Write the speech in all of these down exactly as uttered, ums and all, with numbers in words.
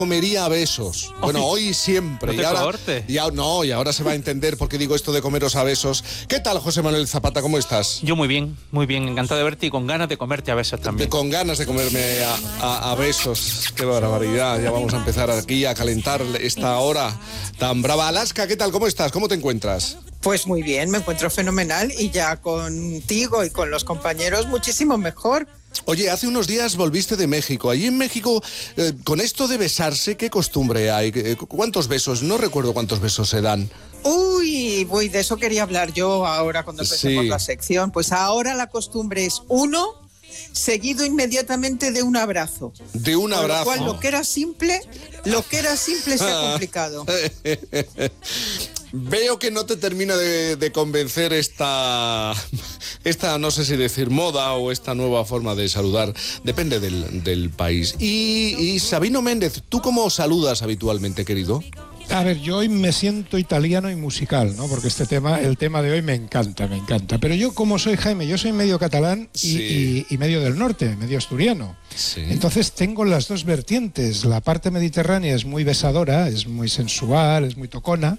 comería a besos. Bueno, hoy y siempre. No y ahora, corte. y ahora, no, y ahora se va a entender por qué digo esto de comeros a besos. ¿Qué tal, José Manuel Zapata? ¿Cómo estás? Yo muy bien, muy bien, encantado de verte y con ganas de comerte a besos también. Con ganas de comerme a, a, a besos. Qué barbaridad. Ya vamos a empezar aquí a calentar esta hora tan brava. Alaska, ¿qué tal? ¿Cómo estás? ¿Cómo te encuentras? Pues muy bien, me encuentro fenomenal y ya contigo y con los compañeros muchísimo mejor. Oye, hace unos días volviste de México. Allí en México, eh, con esto de besarse, ¿qué costumbre hay? ¿Cuántos besos? No recuerdo cuántos besos se dan. Uy, voy, de eso quería hablar yo ahora cuando empecemos Sí. la sección. Pues ahora la costumbre es uno, seguido inmediatamente de un abrazo. De un Con abrazo. lo cual, lo que era simple, lo que era simple se ha complicado. Veo que no te termina de, de convencer esta, esta, no sé si decir moda o esta nueva forma de saludar, depende del, del país. Y, y Sabino Méndez, ¿tú cómo saludas habitualmente, querido? A ver, yo hoy me siento italiano y musical, ¿no? Porque este tema, el tema de hoy me encanta, me encanta. Pero yo, como soy Jaime, yo soy medio catalán y, Sí. y, y medio del norte, medio asturiano. Sí. Entonces tengo las dos vertientes. La parte mediterránea es muy besadora, es muy sensual, es muy tocona.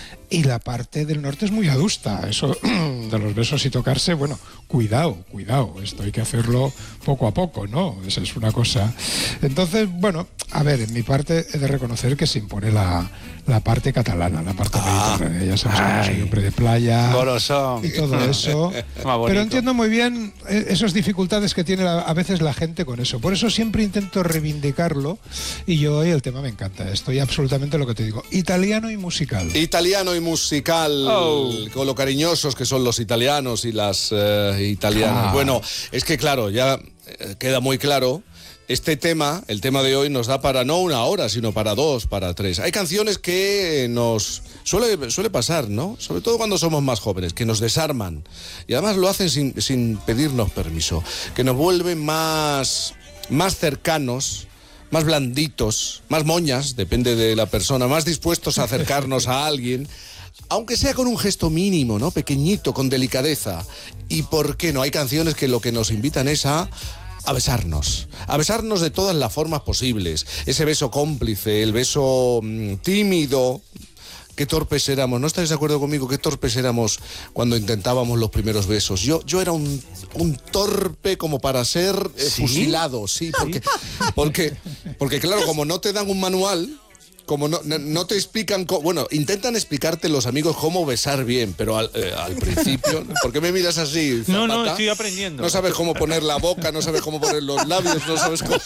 Y la parte del norte es muy adusta. Eso de los besos y tocarse, bueno, cuidado, cuidado. Esto hay que hacerlo poco a poco, ¿no? Esa es una cosa. Entonces, bueno, a ver, en mi parte he de reconocer que se impone la, la parte catalana, la parte Ah. mediterránea. Ya sabes que yo soy hombre de playa Golosón. y todo eso. Más bonito. Pero entiendo muy bien eh, esas dificultades que tiene la- a veces la gente con eso. Por eso siempre intento reivindicarlo. Y yo hoy el tema me encanta. Estoy absolutamente lo que te digo. Italiano y musical. Italiano y musical, Oh. con lo cariñosos que son los italianos y las eh, italianas. Ah. Bueno, es que claro, ya eh, queda muy claro. Este tema, el tema de hoy, nos da para no una hora, sino para dos, para tres. Hay canciones que nos suele, suele pasar, ¿no? Sobre todo cuando somos más jóvenes, que nos desarman. Y además lo hacen sin, sin pedirnos permiso. Que nos vuelven más, más cercanos, más blanditos, más moñas, depende de la persona, más dispuestos a acercarnos a alguien, aunque sea con un gesto mínimo, ¿no? Pequeñito, con delicadeza. Y por qué no, hay canciones que lo que nos invitan es a... A besarnos, a besarnos de todas las formas posibles. Ese beso cómplice, el beso mm, tímido. Qué torpes éramos, ¿no estáis de acuerdo conmigo? Qué torpes éramos cuando intentábamos los primeros besos. Yo, yo era un, un torpe como para ser eh, ¿Sí? fusilado, sí, porque, porque, porque claro, como no te dan un manual... Como no, no, no te explican, co- bueno, intentan explicarte los amigos cómo besar bien, pero al, eh, al principio, ¿por qué me miras así, No, no, Zapata? estoy aprendiendo. No sabes cómo poner la boca, no sabes cómo poner los labios, no sabes cómo...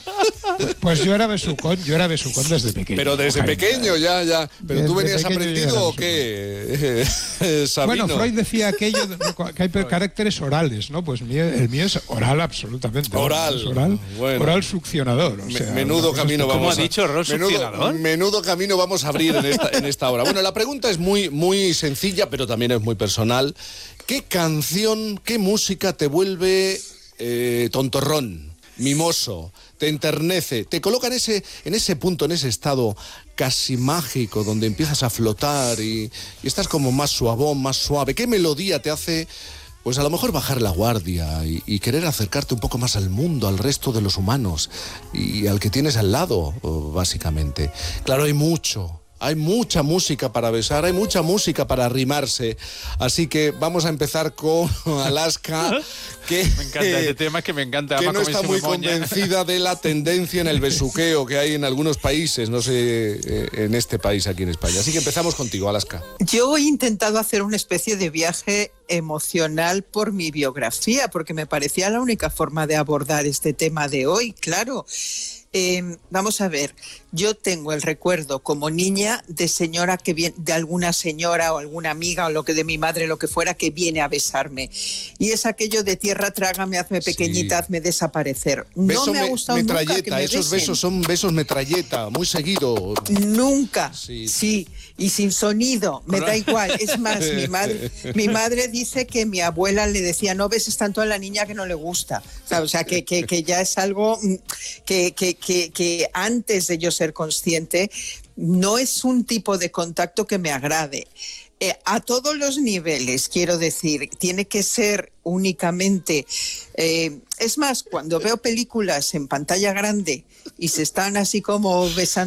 Pues yo era besucón, yo era besucón desde pequeño. Pero desde Jaime. pequeño, ya, ya. ¿Pero tú Desde venías pequeño yo aprendido era o qué, eh, Sabino? Bueno, Freud decía aquello de- que hay caracteres orales, ¿no? Pues mío- el mío es oral absolutamente. ¿no? Oral. Es oral, Bueno. oral succionador. O Me- sea, menudo una cosa camino estupenda. vamos ¿Cómo ha dicho, Ros, menudo, succionador? menudo camino vamos a abrir en esta, en esta hora. Bueno, la pregunta es muy, muy sencilla, pero también es muy personal. ¿Qué canción, qué música te vuelve eh, tontorrón, mimoso, te enternece, te coloca en ese, en ese punto, en ese estado casi mágico, donde empiezas a flotar y, y estás como más suavón, más suave? ¿Qué melodía te hace... Pues a lo mejor bajar la guardia y, y querer acercarte un poco más al mundo, al resto de los humanos y al que tienes al lado, básicamente? Claro, hay mucho, hay mucha música para besar, hay mucha música para arrimarse. Así que vamos a empezar con Alaska, que, Me encanta este tema, es que me encanta. que además, no como está dice muy Memoña. convencida de la tendencia en el besuqueo que hay en algunos países, no sé, eh, en este país aquí en España. Así que empezamos contigo, Alaska. Yo he intentado hacer una especie de viaje emocional por mi biografía, porque me parecía la única forma de abordar este tema de hoy, claro. Eh, vamos a ver, yo tengo el recuerdo como niña de señora que viene, de alguna señora o alguna amiga o lo que de mi madre, lo que fuera, que viene a besarme. Y es aquello de tierra trágame, hazme pequeñita, Sí. hazme desaparecer. No Beso me ha me- gustado nunca que metralleta, me esos besen. besos son besos metralleta, muy seguido. Nunca, Sí. sí. y sin sonido, me da igual. Es más, mi madre, mi madre dice que mi abuela le decía, no beses tanto a la niña que no le gusta. O sea, o sea que, que, que ya es algo mm, que, que, que, que antes de yo ser consciente, no es un tipo de contacto que me agrade. Eh, a todos los niveles, quiero decir, tiene que ser únicamente... Eh, es más, cuando veo películas en pantalla grande y se están así como besando